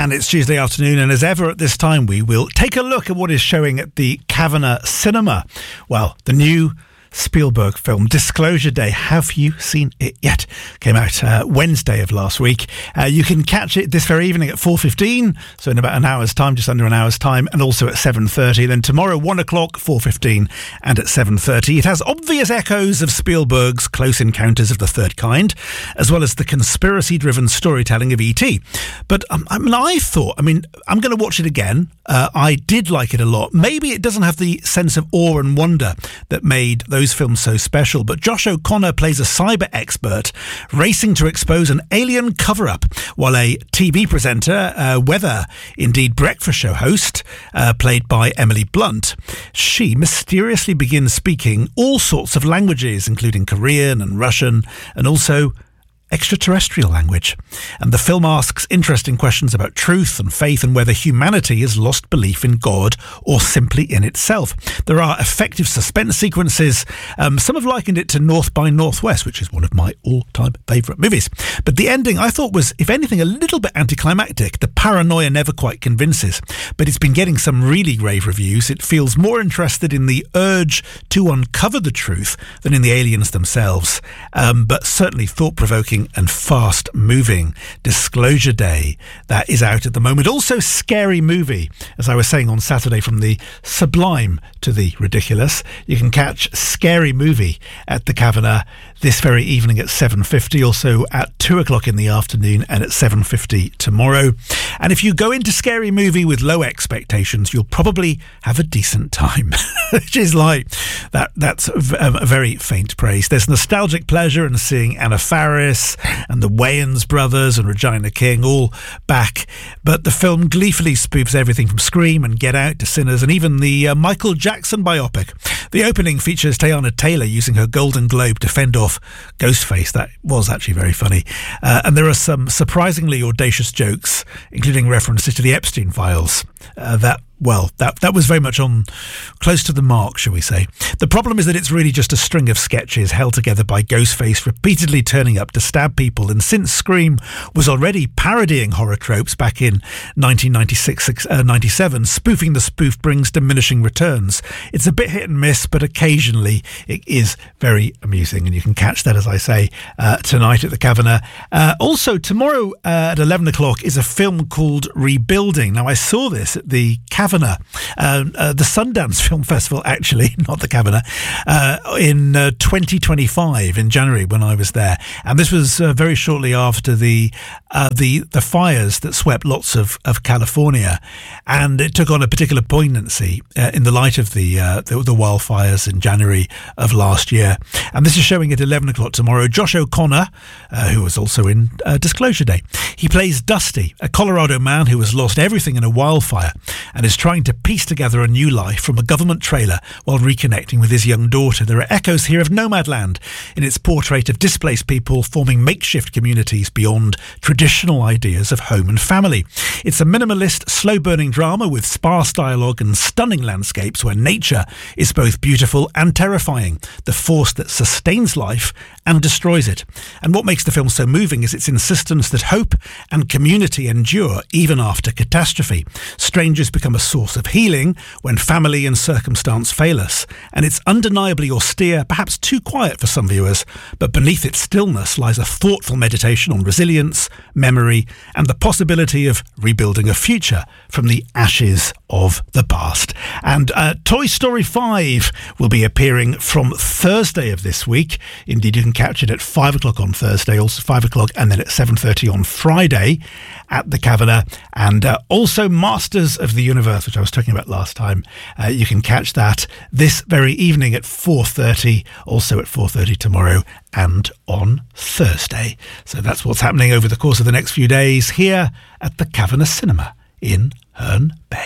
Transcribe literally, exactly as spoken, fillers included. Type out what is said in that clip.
And it's Tuesday afternoon, and as ever at this time, we will take a look at what is showing at the Kavanagh Cinema. Well, the new Spielberg film, Disclosure Day. Have you seen it yet? Came out uh, Wednesday of last week. Uh, you can catch it this very evening at four fifteen, so in about an hour's time, just under an hour's time, and also at seven thirty. Then tomorrow, one o'clock, four fifteen, and at seven thirty. It has obvious echoes of Spielberg's Close Encounters of the Third Kind, as well as the conspiracy-driven storytelling of E T. But um, I mean, I thought, I mean, I'm going to watch it again. Uh, I did like it a lot. Maybe it doesn't have the sense of awe and wonder that made those films so special, but Josh O'Connor plays a cyber expert racing to expose an alien cover-up, while a T V presenter, uh, whether indeed breakfast show host, uh, played by Emily Blunt, she mysteriously begins speaking all sorts of languages, including Korean and Russian, and also extraterrestrial language. And the film asks interesting questions about truth and faith and whether humanity has lost belief in God or simply in itself. There are effective suspense sequences. Um, some have likened it to North by Northwest, which is one of my all-time favourite movies. But the ending, I thought, was, if anything, a little bit anticlimactic. The paranoia never quite convinces, but it's been getting some really rave reviews. It feels more interested in the urge to uncover the truth than in the aliens themselves, um, but certainly thought-provoking and fast moving. Disclosure Day, that is out at the moment. Also Scary Movie, as I was saying on Saturday, from the sublime to the ridiculous. You can catch Scary Movie at the Kavanagh this very evening at seven fifty, also at two o'clock in the afternoon and at seven fifty tomorrow. And if you go into Scary Movie with low expectations, you'll probably have a decent time, which is like that. That's a, a very faint praise. There's nostalgic pleasure in seeing Anna Faris and the Wayans brothers and Regina King all back, but the film gleefully spoofs everything from Scream and Get Out to Sinners, and even the uh, Michael Jackson biopic. The opening features Teyana Taylor using her Golden Globe to fend off Ghostface. That was actually very funny. Uh, and there are some surprisingly audacious jokes, including references to the Epstein files. Uh, that Well, that that was very much on close to the mark, shall we say. The problem is that it's really just a string of sketches held together by Ghostface repeatedly turning up to stab people. And since Scream was already parodying horror tropes back in nineteen ninety-six ninety-seven, spoofing the spoof brings diminishing returns. It's a bit hit and miss, but occasionally it is very amusing. And you can catch that, as I say, uh, tonight at the Kavanagh. Uh, also, tomorrow uh, at eleven o'clock is a film called Rebuilding. Now, I saw this at the Kavanagh Kavanagh, uh, uh, the Sundance Film Festival, actually, not the Kavanagh, uh, in uh, twenty twenty-five, in January, when I was there. And this was uh, very shortly after the uh, the the fires that swept lots of, of California. And it took on a particular poignancy uh, in the light of the, uh, the the wildfires in January of last year. And this is showing at eleven o'clock tomorrow. Josh O'Connor, uh, who was also in uh, Disclosure Day, he plays Dusty, a Colorado man who has lost everything in a wildfire and is trying to piece together a new life from a government trailer while reconnecting with his young daughter. There are echoes here of Nomadland in its portrait of displaced people forming makeshift communities beyond traditional ideas of home and family. It's a minimalist, slow-burning drama with sparse dialogue and stunning landscapes where nature is both beautiful and terrifying, the force that sustains life and destroys it. And what makes the film so moving is its insistence that hope and community endure even after catastrophe. Strangers become a source of healing when family and circumstance fail us, and it's undeniably austere, perhaps too quiet for some viewers, but beneath its stillness lies a thoughtful meditation on resilience, memory, and the possibility of rebuilding a future from the ashes of the past. And uh, Toy Story five will be appearing from Thursday of this week. Indeed, you can catch it at five o'clock on Thursday, also five o'clock, and then at seven thirty on Friday at the Kavanagh. And uh, also Masters of the Universe, which I was talking about last time. Uh, you can catch that this very evening at four thirty, also at four thirty tomorrow and on Thursday. So that's what's happening over the course of the next few days here at the Kavanagh Cinema in Herne Bay.